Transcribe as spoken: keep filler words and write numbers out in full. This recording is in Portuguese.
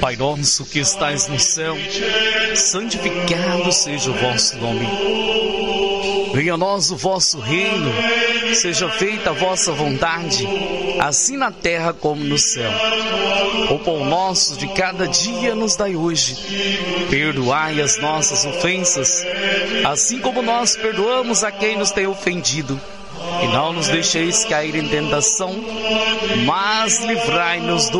Pai nosso que estais no céu, santificado seja o vosso nome. Venha a nós o vosso reino, seja feita a vossa vontade, assim na terra como no céu. O pão nosso de cada dia nos dai hoje. Perdoai as nossas ofensas, assim como nós perdoamos a quem nos tem ofendido. E não nos deixeis cair em tentação, mas livrai-nos do